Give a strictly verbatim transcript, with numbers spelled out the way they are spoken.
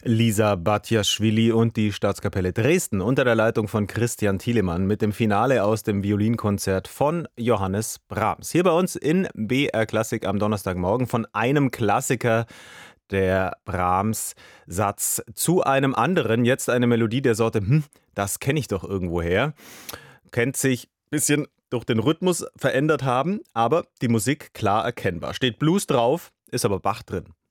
Lisa Batjaschwili und die Staatskapelle Dresden unter der Leitung von Christian Thielemann mit dem Finale aus dem Violinkonzert von Johannes Brahms. Hier bei uns in B R Klassik am Donnerstagmorgen von einem Klassiker, der Brahms-Satz, zu einem anderen. Jetzt eine Melodie der Sorte, hm, das kenne ich doch irgendwoher. Kennt sich ein bisschen durch den Rhythmus verändert haben, aber die Musik klar erkennbar. Steht Blues drauf, ist aber Bach drin.